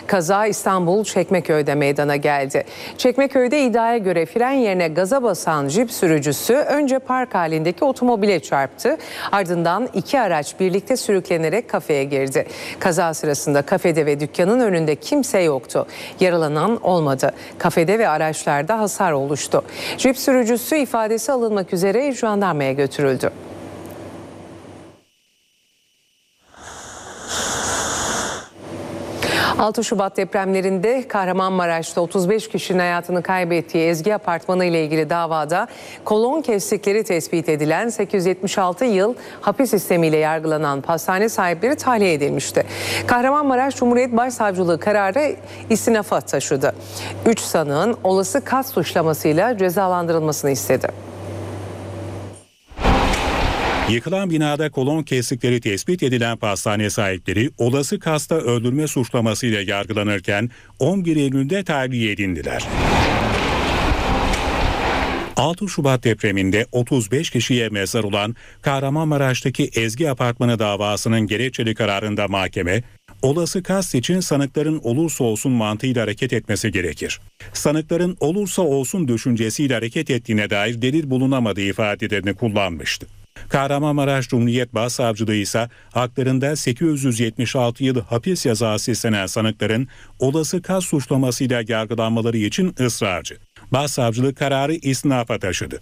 Kaza İstanbul Çekmeköy'de meydana geldi. Çekmeköy'de iddiaya göre fren yerine gaza basan jip sürücüsü önce park halindeki otomobile çarptı. Ardından iki araç birlikte sürüklenerek kafeye girdi. Kaza sırasında kafede ve dükkanın önünde kimse yoktu. Yaralanan olmadı. Kafede ve araçlarda hasar oluştu. Jip sürücüsü ifadesi alınmak üzere jandarmaya götürüldü. ...6 Şubat depremlerinde Kahramanmaraş'ta 35 kişinin hayatını kaybettiği Ezgi Apartmanı ile ilgili davada kolon kestikleri tespit edilen 876 yıl hapis sistemiyle yargılanan pastane sahipleri tahliye edilmişti. Kahramanmaraş Cumhuriyet Başsavcılığı kararı istinafa taşıdı. 3 sanığın olası kast suçlamasıyla cezalandırılmasını istedi. Yıkılan binada kolon kestikleri tespit edilen pastane sahipleri olası kasta öldürme suçlamasıyla yargılanırken 11 Eylül'de tahliye edildiler. 6 Şubat depreminde 35 kişiye mezar olan Kahramanmaraş'taki Ezgi Apartmanı davasının gerekçeli kararında mahkeme, olası kast için sanıkların olursa olsun mantığıyla hareket etmesi gerekir. Sanıkların olursa olsun düşüncesiyle hareket ettiğine dair delil bulunamadığı ifadelerini kullanmıştı. Kahramanmaraş Cumhuriyet Başsavcılığı ise haklarında 876 yıl hapis cezası istenen sanıkların olası kast suçlamasıyla yargılanmaları için ısrarcı. Başsavcılık kararı istinafa taşıdı.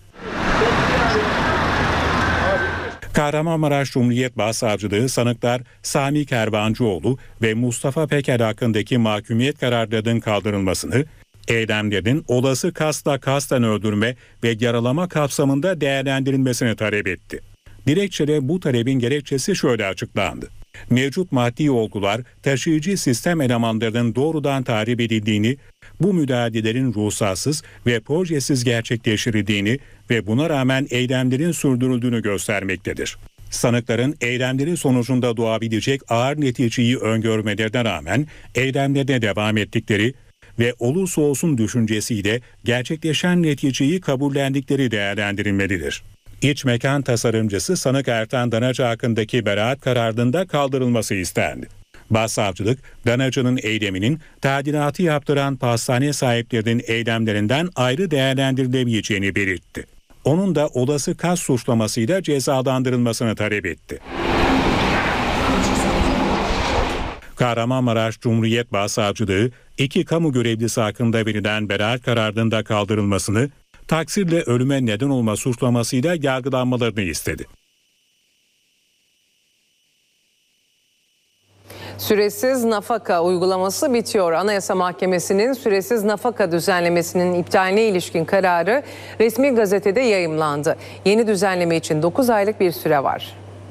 Kahramanmaraş Cumhuriyet Başsavcılığı sanıklar Sami Kervancıoğlu ve Mustafa Peker hakkındaki mahkumiyet kararlarının kaldırılmasını, eylemlerin olası kastla kasten öldürme ve yaralama kapsamında değerlendirilmesini talep etti. Dilekçede bu talebin gerekçesi şöyle açıklandı. Mevcut maddi olgular taşıyıcı sistem elemanlarının doğrudan tahrip edildiğini, bu müdahalelerin ruhsatsız ve projesiz gerçekleştirildiğini ve buna rağmen eylemlerin sürdürüldüğünü göstermektedir. Sanıkların eylemleri sonucunda doğabilecek ağır neticeyi öngörmelerine rağmen eylemlerine devam ettikleri ve olursa olsun düşüncesiyle gerçekleşen neticeyi kabullendikleri değerlendirilmelidir. İç mekan tasarımcısı sanık Ertan Danacı hakkındaki beraat kararında kaldırılması istendi. Başsavcılık, Danacı'nın eyleminin tadilatı yaptıran pastane sahiplerinin eylemlerinden ayrı değerlendirilemeyeceğini belirtti. Onun da olası kast suçlamasıyla cezalandırılmasını talep etti. Kahramanmaraş Cumhuriyet Başsavcılığı, 2 kamu görevlisi hakkında verilen beraat kararının da kaldırılmasını, taksirle ölüme neden olma suçlamasıyla yargılanmalarını istedi. Süresiz nafaka uygulaması bitiyor. Anayasa Mahkemesi'nin süresiz nafaka düzenlemesinin iptaline ilişkin kararı resmi gazetede yayımlandı. Yeni düzenleme için 9 aylık bir süre var.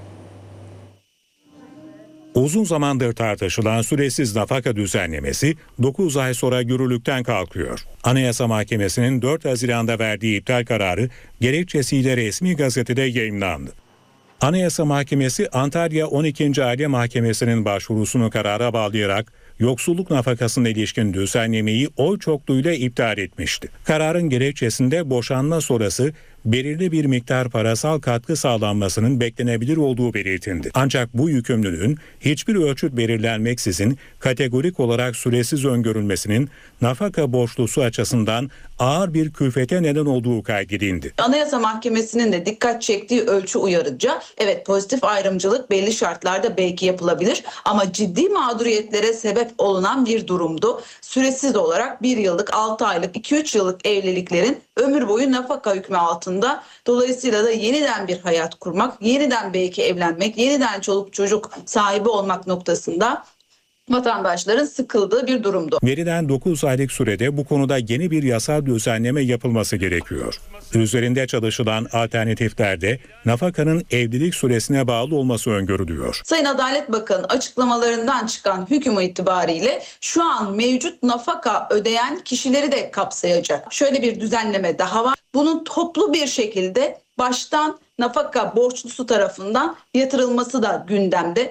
Uzun zamandır tartışılan süresiz nafaka düzenlemesi 9 ay sonra yürürlükten kalkıyor. Anayasa Mahkemesi'nin 4 Haziran'da verdiği iptal kararı gerekçesiyle resmi gazetede yayımlandı. Anayasa Mahkemesi Antalya 12. Aile Mahkemesi'nin başvurusunu karara bağlayarak yoksulluk nafakasına ilişkin düzenlemeyi oy çokluğuyla iptal etmişti. Kararın gerekçesinde boşanma sonrası belirli bir miktar parasal katkı sağlanmasının beklenebilir olduğu belirtildi. Ancak bu yükümlülüğün hiçbir ölçüt belirlenmeksizin kategorik olarak süresiz öngörülmesinin nafaka borçlusu açısından ağır bir külfete neden olduğu kaydedildi. Anayasa Mahkemesi'nin de dikkat çektiği ölçü uyarıcı. Evet, pozitif ayrımcılık belli şartlarda belki yapılabilir ama ciddi mağduriyetlere sebep olunan bir durumdu. Süresiz olarak 1 yıllık, 6 aylık, 2-3 yıllık evliliklerin ömür boyu nafaka hükmü altında. Dolayısıyla da yeniden bir hayat kurmak, yeniden belki evlenmek, yeniden çoluk çocuk sahibi olmak noktasında vatandaşların sıkıldığı bir durumdu. Verilen 9 aylık sürede bu konuda yeni bir yasal düzenleme yapılması gerekiyor. Üzerinde çalışılan alternatiflerde nafakanın evlilik süresine bağlı olması öngörülüyor. Sayın Adalet Bakanı açıklamalarından çıkan hüküm itibariyle şu an mevcut nafaka ödeyen kişileri de kapsayacak. Şöyle bir düzenleme daha var. Bunun toplu bir şekilde baştan nafaka borçlusu tarafından yatırılması da gündemde.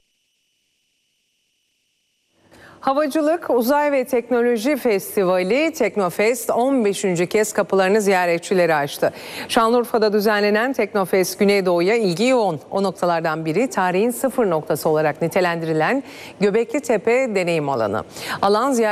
Havacılık, Uzay ve Teknoloji Festivali Teknofest 15. kez kapılarını ziyaretçilere açtı. Şanlıurfa'da düzenlenen Teknofest Güneydoğu'ya ilgi yoğun. O noktalardan biri tarihin sıfır noktası olarak nitelendirilen Göbekli Tepe deneyim alanı. Alan